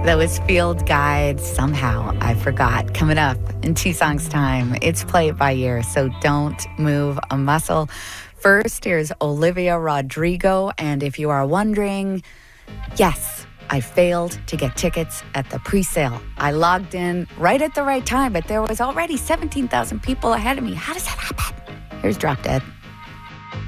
That was Field Guide. Somehow I forgot. Coming up in 2 songs time, it's Play It By Ear, so don't move a muscle. First, here's Olivia Rodrigo, and if you are wondering, yes, I failed to get tickets at the pre-sale. I logged in right at the right time, but there was already 17,000 people ahead of me. How does that happen? Here's Drop Dead.